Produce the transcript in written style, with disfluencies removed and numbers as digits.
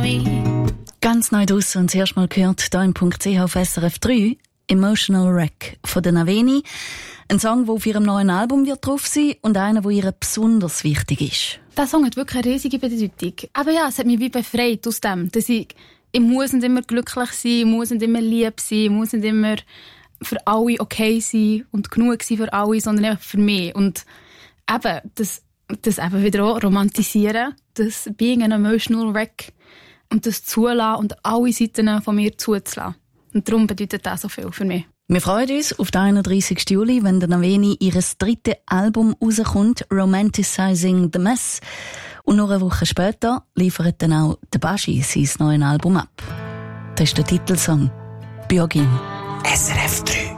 neu. Ganz neu draussen und zuerst mal gehört hier im .ch auf SRF 3 «Emotional Wreck» von der Naveni. Ein Song, der auf ihrem neuen Album wird drauf sein und einer, der ihr besonders wichtig ist. Der Song hat wirklich eine riesige Bedeutung. Aber ja, es hat mich wie befreit aus dem, dass ich muss nicht immer glücklich sein, ich muss nicht immer lieb sein, ich muss nicht immer für alle okay sein und genug sein für alle, sondern einfach für mich. Und eben, das eben wieder auch romantisieren, das Being an Emotional Wreck und das zulassen und alle Seiten von mir zuzulassen. Und darum bedeutet das so viel für mich. Wir freuen uns auf den 31. Juli, wenn der Naveni ihr drittes Album rauskommt, «Romanticizing the Mess». Und noch eine Woche später liefert dann auch der Baschi sein neues Album ab. Das ist der Titelsong «Biogin». SRF 3.